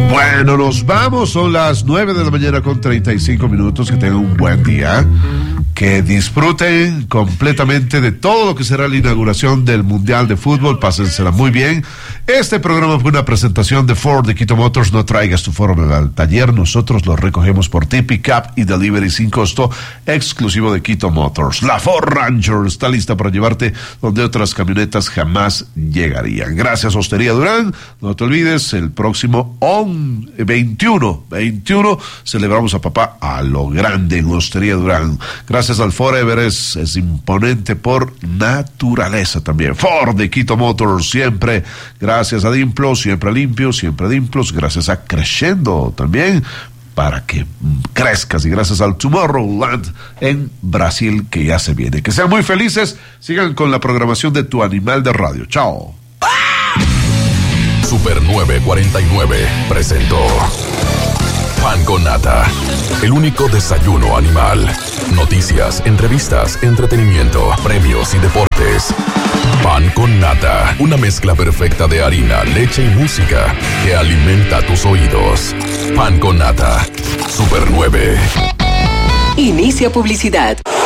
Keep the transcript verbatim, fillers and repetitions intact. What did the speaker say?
Bueno, nos vamos, son las nueve de la mañana con treinta y cinco minutos, que tengan un buen día, que disfruten completamente de todo lo que será la inauguración del Mundial de Fútbol, pásensela muy bien. Este programa fue una presentación de Ford de Quito Motors. No traigas tu Ford al taller, nosotros lo recogemos por ti, pick-up y delivery sin costo, exclusivo de Quito Motors. La Ford Ranger está lista para llevarte donde otras camionetas jamás llegarían. Gracias, Hostería Durán. No te olvides, el próximo on, veintiuno, veintiuno celebramos a papá a lo grande en Hostería Durán. Gracias al Forever, es, es imponente por naturaleza también. Ford de Quito Motors, siempre gracias a Dimplo, siempre limpio, siempre Dimplos. Gracias a Crescendo también, para que crezcas, y gracias al Tomorrowland en Brasil, que ya se viene. Que sean muy felices, sigan con la programación de Tu Animal de Radio. Chao. Super nueve cuarenta y nueve presentó Pan con Nata, el único desayuno animal. Noticias, entrevistas, entretenimiento, premios y deportes. Pan con Nata, una mezcla perfecta de harina, leche y música que alimenta tus oídos. Pan con Nata, Super nueve. Inicia publicidad.